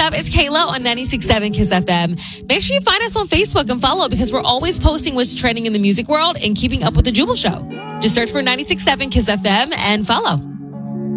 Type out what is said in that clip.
up? It's Kayla on 96.7 Kiss FM. Make sure you find us on Facebook and follow because we're always posting what's trending in the music world and keeping up with the Jubal Show. Just search for 96.7 Kiss FM and follow.